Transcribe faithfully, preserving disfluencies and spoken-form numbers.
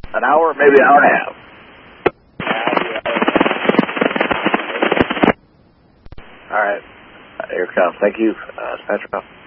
An hour, maybe an hour and a half. All right. Here it comes. Thank you, uh, Patrick.